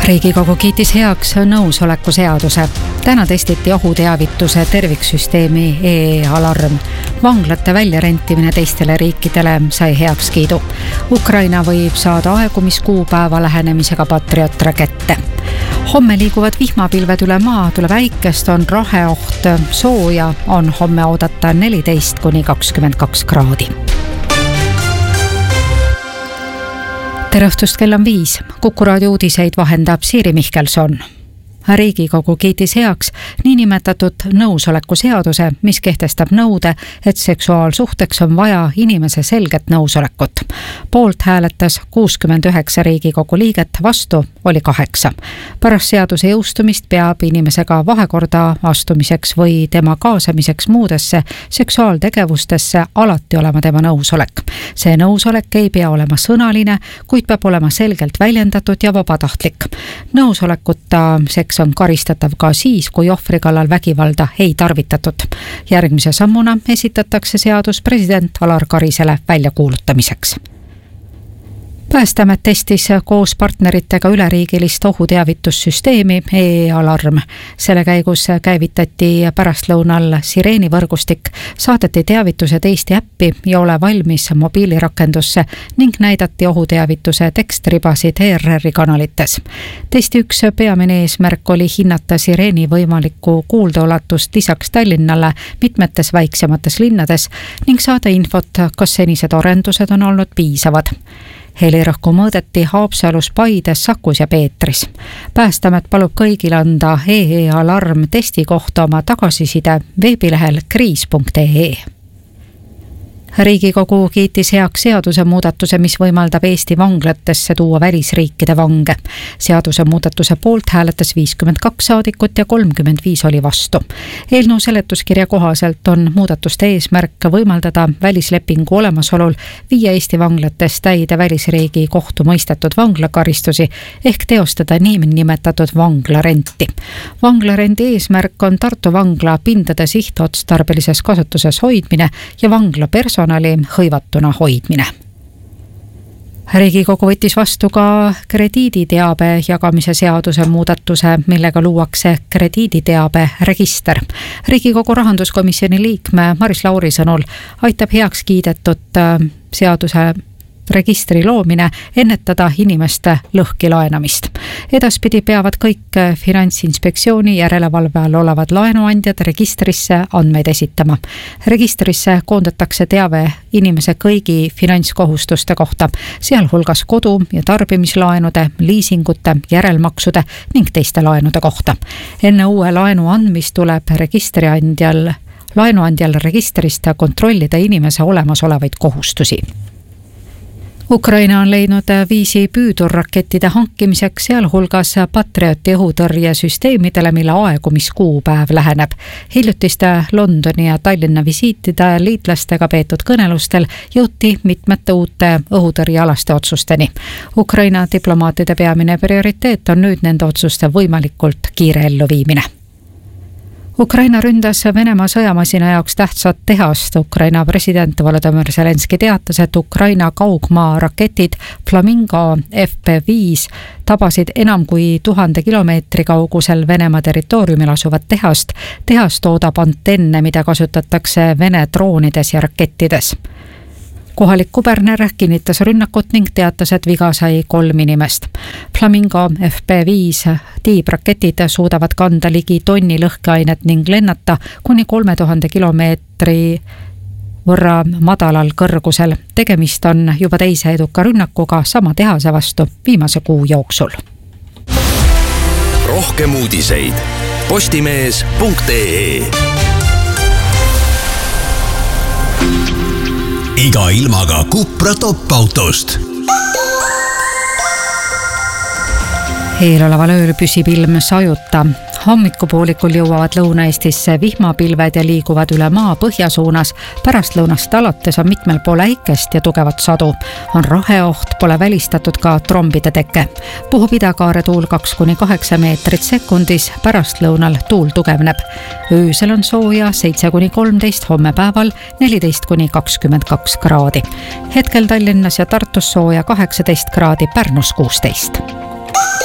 Riigikogu kiitis heaks nõusoleku seaduse. Täna testiti ohuteavituse terviksüsteemi e-alarm. Vanglate väljarentimine teistele riikidele sai heakskiidu. Ukraina võib saada aegumiskuupäeva lähenemisega Patriot-rakette. Homme liiguvad vihmapilved üle maa, tuleb äikest, on raheoht, sooja on homme oodata 14–22 kraadi. Tere õhtust, kell on 5. Kuku raadio uudiseid vahendab Siiri Mihkelson. Riigikogu kiitis heaks niinimetatud nõusoleku seaduse, mis kehtestab nõude, et seksuaalsuhteks on vaja inimese selget nõusolekut. Poolt hääletas 69 Riigikogu liiget, vastu oli 8. Pärast seaduse jõustumist peab inimesega vahekorda astumiseks või tema kaasamiseks muudesse seksuaaltegevustesse alati olema tema nõusolek. See nõusolek ei pea olema sõnaline, kuid peab olema selgelt väljendatud ja vabatahtlik. Nõusolekuta on karistatav ka siis, kui ohvri kallal vägivalda ei tarvitatud. Järgmise sammuna esitatakse seadus president Alar Karisele väljakuulutamiseks. Päästeamet testis koos partneritega üleriigilist ohuteavitussüsteemi e-alarm. Selle käigus käivitati pärastlõunal sireenivõrgustik, saadeti teavitused Eesti äppi ja ole valmis mobiilirakendusse ning näidati ohuteavituse tekstribasid ERR-i kanalites. Testi üks peamine eesmärk oli hinnata sireeni võimalikku kuuldeolatust lisaks Tallinnale mitmetes väiksemates linnades ning saada infot, kas senised arendused on olnud piisavad. Helirõhku mõõdeti Haapsalus, Paides, Sakus ja Peetris. Päästeamet palub kõigil anda e-alarm testi kohta oma tagasiside veebilehel kriis.ee. Riigikogu kiitis heaks seaduse muudatuse, mis võimaldab Eesti vanglatesse tuua välisriikide vange. Seaduse muudatuse poolt hääletas 52 saadikut ja 35 oli vastu. Eelnõu seletuskirja kohaselt on muudatuste eesmärk võimaldada välislepingu olemasolul viia Eesti vanglates täide välisriigi kohtu mõistetud vanglakaristusi ehk teostada niinimetatud vanglarenti. Vanglarendi eesmärk on Tartu vangla pindade sihtotstarbelises kasutuses hoidmine ja vangla personali hõivatuna hoidmine. Riigikogu võttis vastu ka krediiditeabe jagamise seaduse muudatuse, millega luuakse krediiditeabe register. Riigikogu rahanduskomisjoni liikme Maris Lauri sõnul aitab heaks kiidetud seaduse registri loomine ennetada inimeste lõhki laenamist. Edaspidi peavad kõik Finantsinspektsiooni järelevalve all olevad laenuandjad registrisse andmeid esitama. Registrisse koondatakse teave inimese kõigi finantskohustuste kohta, sealhulgas kodu- ja tarbimislaenude, liisingute, järelmaksude ning teiste laenude kohta. Enne uue laenu andmist tuleb laenuandjal registrist kontrollida inimese olemasolevaid kohustusi. Ukraina on leidnud viisi püüdurrakettide hankimiseks, sealhulgas Patrioti õhutõrjesüsteemidele, mille aegumiskuupäev läheneb. Hiljutiste Londoni ja Tallinna visiitide liitlastega peetud kõnelustel jõuti mitmete uute õhutõrjealaste otsusteni. Ukraina diplomaatide peamine prioriteet on nüüd nende otsuste võimalikult kiire elluviimine. Ukraina ründas Venemaa sõjamasina jaoks tähtsat tehast. Ukraina president Volodymyr Zelenski teatas, et Ukraina kaugmaa raketid Flamingo FP5 tabasid enam kui 1000 kilomeetri kaugusel Venemaa territooriumil asuvat tehast. Tehas toodab antenne, mida kasutatakse Vene droonides ja rakettides. Kohalik kuberner kinnitas rünnakut ning teatas, et viga sai 3 inimest. Flamingo FP5 tiibraketid suudavad kanda ligi tonni lõhkeainet ning lennata kuni 3000 kilomeetri võrra madalal kõrgusel. Tegemist on juba teise eduka rünnakuga sama tehase vastu viimase kuu jooksul. Rohkem uudiseid postimees.ee. Iga ilmaga Cupra top-autost. Eeloleval ööl püsib ilm sajuta. Hommikupoolikul jõuavad Lõuna-Eestisse vihmapilved ja liiguvad üle maa põhjasuunas. Pärastlõunast alates on mitmel pool äikest ja tugevat sadu. On raheoht, pole välistatud ka trombide teke. Puhub idakaare tuul 2–8 meetrit sekundis, pärastlõunal tuul tugevneb. Öösel on sooja 7–13, homme päeval 14–22 kraadi. Hetkel Tallinnas ja Tartus sooja 18 kraadi, Pärnus 16.